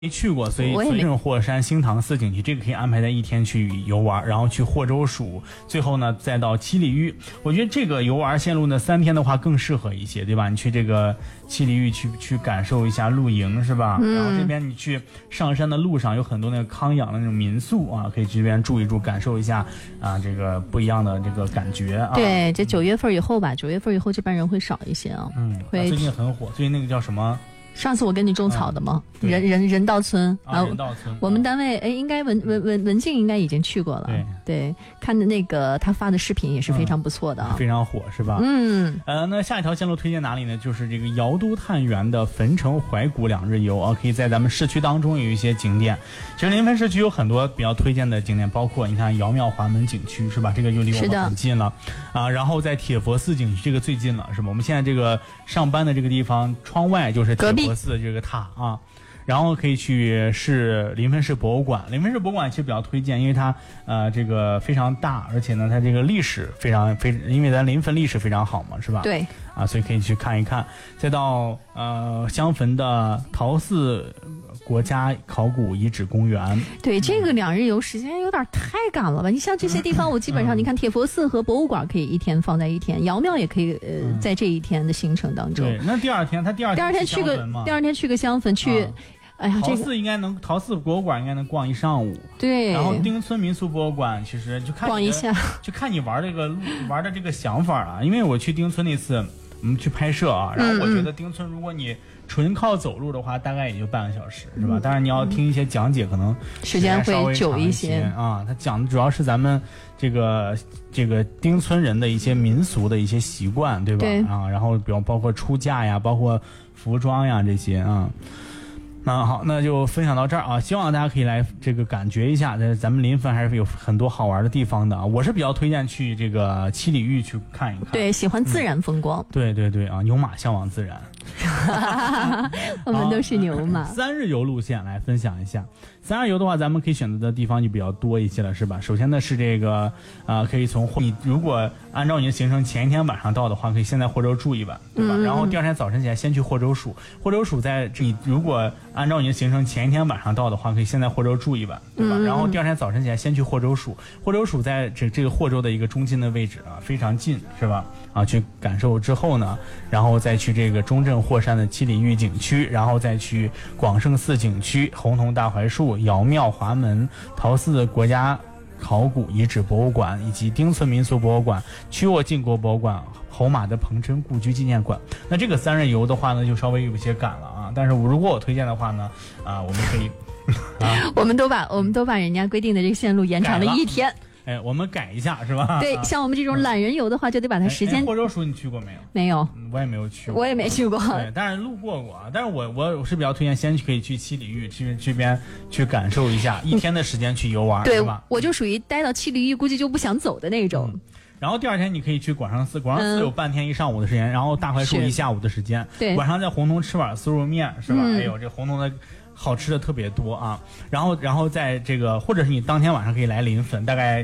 没去过，所以这种霍山、星塘四景区，这个可以安排在一天去游玩，然后去霍州署，最后呢再到七里玉。我觉得这个游玩线路呢3天的话更适合一些，对吧？你去这个七里玉去感受一下露营，是吧？然后这边你去上山的路上有很多那个康养的那种民宿啊，可以去这边住一住，感受一下啊这个不一样的这个感觉啊。 对，这9月份以后吧，9月份以后这帮人会少一些啊。 会最近很火，最近那个叫什么？ 上次我跟你种草的嘛，人道村啊，人道村， 我们单位应该文静应该已经去过了，对，看的那个他发的视频也是非常不错的啊， 非常火是吧？那下一条线路推荐哪里呢？就是这个瑶都探源的汾城怀古2日游啊，可以在咱们市区当中有一些景点。其实临汾市区有很多比较推荐的景点，包括你看瑶庙华门景区是吧？这个就离我们很近了啊。然后在铁佛寺景区这个最近了是吧？我们现在这个上班的这个地方窗外就是铁佛寺这个塔啊，然后可以去临汾市博物馆。临汾市博物馆其实比较推荐，因为它这个非常大，而且呢它这个历史因为咱临汾历史非常好嘛，是吧？ 对啊，所以可以去看一看。再到襄汾的陶寺国家考古遗址公园。 对，这个2日游时间有点太赶了吧？你像这些地方，我基本上你看铁佛寺和博物馆可以一天放在一天，瑶庙也可以在这一天的行程当中。 对，那第二天去个襄汾去。哎呀， 陶寺博物馆应该能逛一上午。 对， 然后丁村民俗博物馆其实就看逛一下， 就看你玩的这个想法啊。因为我去丁村那次，我们去拍摄啊，然后我觉得丁村如果你纯靠走路的话，大概也就半个小时，是吧？当然你要听一些讲解，可能时间会久一些啊。他讲的主要是咱们这个丁村人的一些民俗的一些习惯，对吧？ 对啊，然后比如包括出嫁呀，包括服装呀这些啊。那好，那就分享到这儿啊！希望大家可以来这个感觉一下，咱们临汾还是有很多好玩的地方的啊！我是比较推荐去这个七里玉去看一看。 对，喜欢自然风光。 对啊，牛马向往自然。 我们都是牛马。 3日游路线来分享一下。3日游的话，咱们可以选择的地方就比较多一些了，是吧？首先呢是这个可以你如果按照你的行程前一天晚上到的话，可以先在霍州住一晚，对吧？然后第二天早晨起来先去霍州署。霍州署在你如果按照你的行程前一天晚上到的话，可以先在霍州住一晚，对吧？然后第二天早晨起来先去霍州署。霍州署在这个霍州的一个中心的位置啊，非常近，是吧？啊，去感受之后呢，然后再去这个中正霍山的七里玉景区，然后再去广胜寺景区、洪桐大槐树、瑶庙华门、陶寺国家考古遗址博物馆，以及丁村民俗博物馆、曲沃晋国博物馆、侯马的彭真故居纪念馆。那这个3日游的话呢，就稍微有些赶了啊。但是如果我推荐的话呢，我们可以我们都把人家规定的这个线路延长了1天。 我们改一下是吧？ 对，像我们这种懒人游的话，就得把它时间。 霍州署你去过没有？ 没有， 我也没有去过。 我也没去过。 对，但是路过过。但是我是比较推荐先可以去七里玉这边去感受一下1天的时间去游玩， 对是吧？ 我就属于待到七里玉估计就不想走的那种。 然后第二天你可以去广胜寺，广胜寺有半天1上午的时间，然后大槐树1下午的时间。 对， 晚上在洪桐吃碗酥肉面，是吧？哎呦，这洪桐的好吃的特别多啊。然后在这个，或者是你当天晚上可以来临汾，大概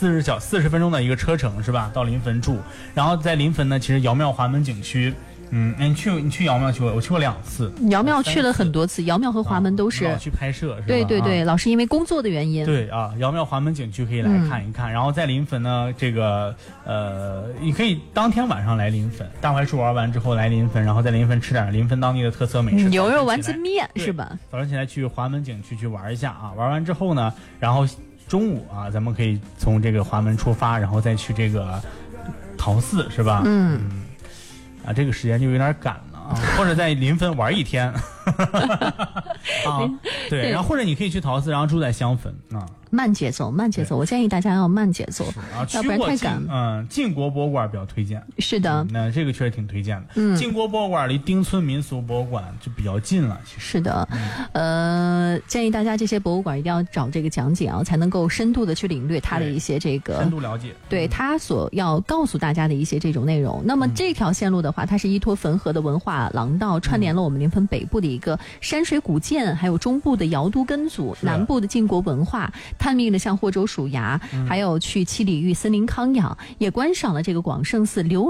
40分钟的一个车程，是吧？到临汾住，然后在临汾呢，其实瑶庙华门景区，你去瑶庙去过？我去过2次。 瑶庙去了很多次，瑶庙和华门都是去拍摄，是吧？ 对，老师因为工作的原因。 对啊，瑶庙华门景区可以来看一看。然后在临汾呢，这个你可以当天晚上来临汾，大槐树玩完之后来临汾，然后在临汾吃点临汾当地的特色美食， 牛肉丸子面是吧？ 早上起来去华门景区去玩一下啊，玩完之后呢，然后中午啊，咱们可以从这个华门出发，然后再去这个陶寺，是吧？这个时间就有点赶了啊，或者在临汾玩1天啊，对，然后或者你可以去陶寺，然后住在襄汾啊。 慢节奏，我建议大家要慢节奏，要不然太赶。 晋国博物馆比较推荐。 是的， 那这个确实挺推荐的。晋国博物馆离丁村民俗博物馆就比较近了，其实。 是的，建议大家这些博物馆一定要找这个讲解啊，才能够深度的去领略它的一些这个深度了解， 对它所要告诉大家的一些这种内容。那么这条线路的话，它是依托汾河的文化廊道，串联了我们临汾北部的一个山水古建，还有中部的瑶都根祖，南部的晋国文化。探秘了像霍州署衙，还有去七里玉森林康养，也观赏了这个广胜寺